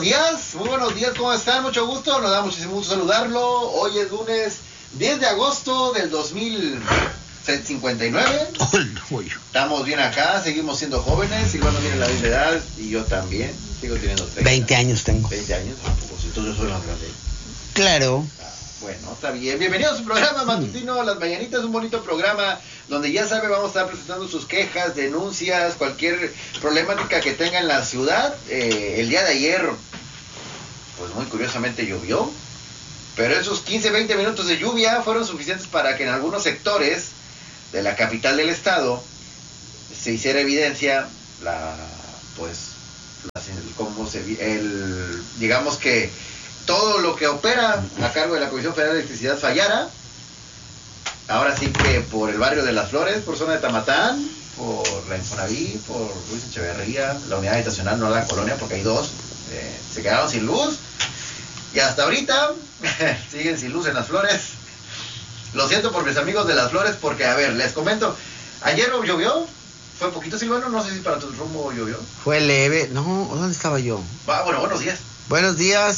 muy buenos días, ¿cómo están? Mucho gusto, nos da muchísimo gusto saludarlo. Hoy es lunes 10 de agosto del 2059. Estamos bien acá, seguimos siendo jóvenes. Silvano tiene la misma edad y yo también. Sigo teniendo 30. 20 años tengo. 20 años, pues entonces yo soy más grande. Claro. Bueno, está bien. Bienvenidos a su programa matutino Las Mañanitas, un bonito programa donde ya sabe vamos a estar presentando sus quejas, denuncias, cualquier problemática que tenga en la ciudad. El día de ayer, pues muy curiosamente llovió, pero esos 15-20 minutos de lluvia fueron suficientes para que en algunos sectores de la capital del estado se hiciera evidencia digamos que todo lo que opera a cargo de la Comisión Federal de Electricidad fallara. Ahora sí que por el barrio de Las Flores, por zona de Tamatán, por la Infonavit, por Luis Echeverría, la unidad habitacional, no la colonia, porque hay dos, se quedaron sin luz. Y hasta ahorita siguen sin luz en Las Flores. Lo siento por mis amigos de Las Flores, porque, a ver, les comento, ayer llovió, fue poquito, Silvano, no sé si para tu rumbo llovió. Fue leve. No, ¿dónde estaba yo? Bueno, buenos días. Buenos días.